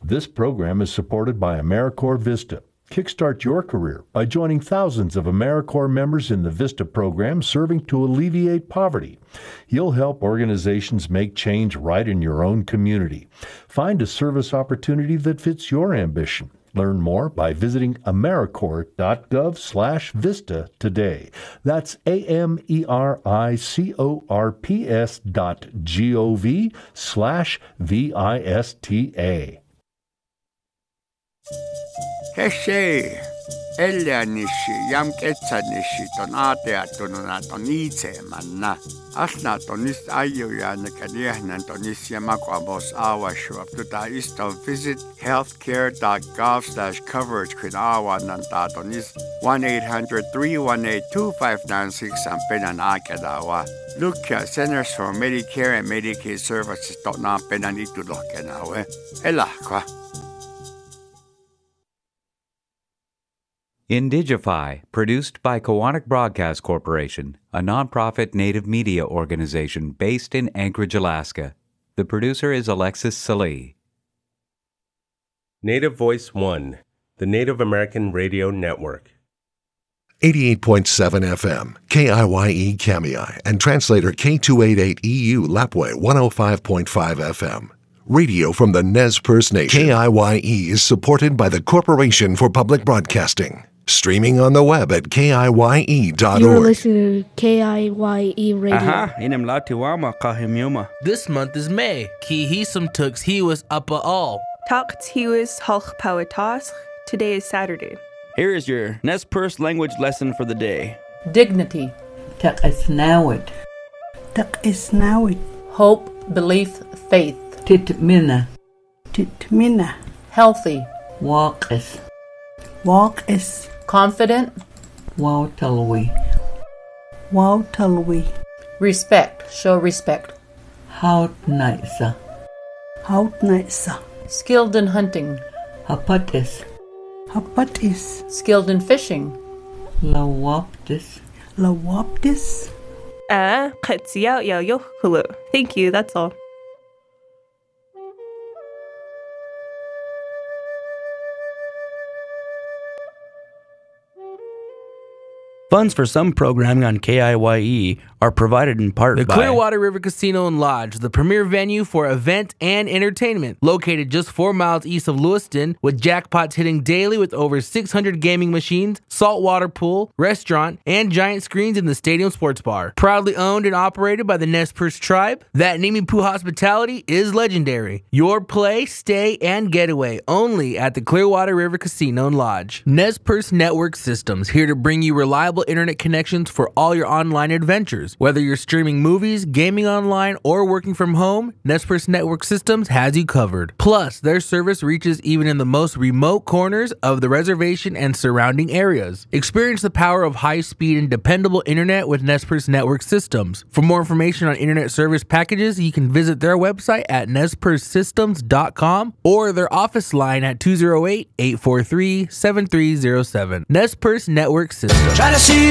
This program is supported by AmeriCorps Vista. Kickstart your career by joining thousands of AmeriCorps members in the VISTA program serving to alleviate poverty. You'll help organizations make change right in your own community. Find a service opportunity that fits your ambition. Learn more by visiting americorps.gov/VISTA today. That's AMERICORPS.gov/VISTA. Heshe, Elianishi, Yamketsanishi, Donate, Donatonice, Manna. Asna Tonis Ayuyan, Kadian, Tonis Yamakwamos, Awashu, up to the east of visit healthcare.gov/coverage, Quinawa, Nanta, Tonis 1-800-318-2596, and Penan Akadawa. Look at Centers for Medicare and Medicaid Services, Donna Penanitu Lokanawe. Elakwa. Indigify, produced by Kowanek Broadcast Corporation, a nonprofit native media organization based in Anchorage, Alaska. The producer is Alexis Salee. Native Voice One, the Native American Radio Network. 88.7 FM, KIYE Kamiai, and translator K288EU Lapwai 105.5 FM. Radio from the Nez Perce Nation. KIYE is supported by the Corporation for Public Broadcasting. Streaming on the web at KIYE.org. You're listening to KIYE Radio. This month is May. Kihisum Tux he was upper all. Takt he was halch powetas. Today is Saturday. Here is your Nez Perce language lesson for the day. Dignity. Tak is nawit. Tak is nawit. Hope, belief, faith. Titmina. Titmina. Healthy. Walk is. Walk is. Confident. Wautalwi. Wautalwi. Respect. Show respect. Hout naisa. Hout naisa. Skilled in hunting. Hapatis. Hapatis. Skilled in fishing. Lawaptis. Lawaptis. Thank you, that's all. Funds for some programming on KIYE are provided in part by the Clearwater River Casino and Lodge, the premier venue for event and entertainment. Located just 4 miles east of Lewiston, with jackpots hitting daily with over 600 gaming machines, saltwater pool, restaurant, and giant screens in the stadium sports bar. Proudly owned and operated by the Nez Perce tribe, that Nimipu hospitality is legendary. Your play, stay, and getaway only at the Clearwater River Casino and Lodge. Nez Perce Network Systems, here to bring you reliable internet connections for all your online adventures. Whether you're streaming movies, gaming online, or working from home, Nez Perce Network Systems has you covered. Plus, their service reaches even in the most remote corners of the reservation and surrounding areas. Experience the power of high-speed and dependable internet with Nez Perce Network Systems. For more information on internet service packages, you can visit their website at nezpercesystems.com or their office line at 208-843-7307. Nez Perce Network Systems.